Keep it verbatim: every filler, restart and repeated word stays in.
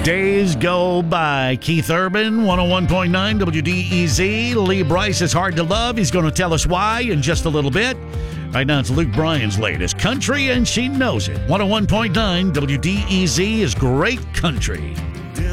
Days go by. Keith Urban, one oh one point nine W D E Z. Lee Brice is hard to love. He's going to tell us why in just a little bit. Right now, it's Luke Bryan's latest country, and she knows it. one oh one point nine W D E Z is great country.